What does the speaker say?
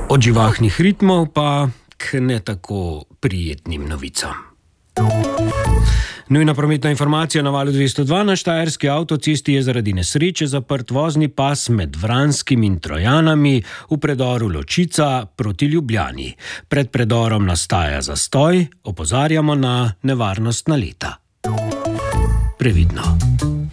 Od živahnih ritmov pa k ne tako prijetnim novicam. Nujna prometna informacija na valu 202. Na štajerski avtocesti je zaradi nesreče zaprt vozni pas med Vranskim in Trojanami v predoru Ločica proti Ljubljani. Pred predorom nastaja zastoj, opozarjamo na nevarnostna leta. Previdno.